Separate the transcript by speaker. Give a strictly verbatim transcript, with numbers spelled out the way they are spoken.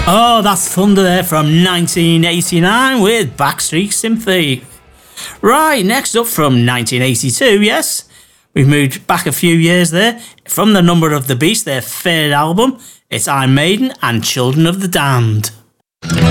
Speaker 1: Oh, that's Thunder there from nineteen eighty-nine with Backstreet Sympathy. Right, next up from nineteen eighty-two, yes. We've moved back a few years there. From the Number of the Beast, their third album, it's Iron Maiden and Children of the Damned.